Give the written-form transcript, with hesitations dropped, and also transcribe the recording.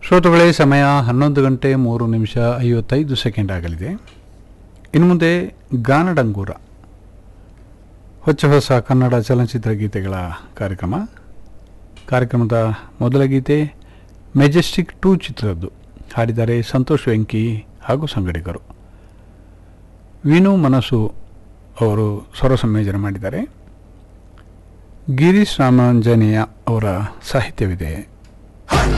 ಶ್ರೋತೃಗಳೇ, ಸಮಯ 11 ಗಂಟೆ 3 ನಿಮಿಷ 55 ಸೆಕೆಂಡ್ ಆಗಲಿದೆ. ಇನ್ನು ಮುಂದೆ ಗಾನಡಂಗೂರ, ಹೊಚ್ಚ ಹೊಸ ಕನ್ನಡ ಚಲನಚಿತ್ರ ಗೀತೆಗಳ ಕಾರ್ಯಕ್ರಮದ ಮೊದಲ ಗೀತೆ ಮೆಜೆಸ್ಟಿಕ್ 2 ಚಿತ್ರದ್ದು. ಹಾಡಿದ್ದಾರೆ ಸಂತೋಷ್ ವೆಂಕಿ ಹಾಗೂ ಸಂಗಡಿಗರು. ವಿನು ಮನಸ್ಸು ಅವರು ಸ್ವರ ಸಂಯೋಜನೆ ಮಾಡಿದ್ದಾರೆ. ಗಿರೀಶ್ ರಾಮಾಂಜನೇಯ ಅವರ ಸಾಹಿತ್ಯವಿದೆ.